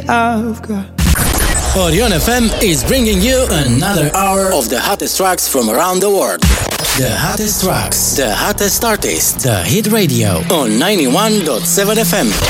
I've got. Orion FM is bringing you another hour of the hottest tracks from around the world. The hottest tracks, the hottest artists, the hit radio on 91.7 FM.